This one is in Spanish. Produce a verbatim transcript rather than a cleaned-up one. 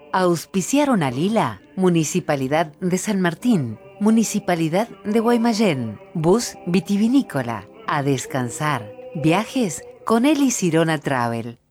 Auspiciaron a Lila, Municipalidad de San Martín, Municipalidad de Guaymallén, Bus Vitivinícola. A descansar. Viajes con Eli Sirona Travel.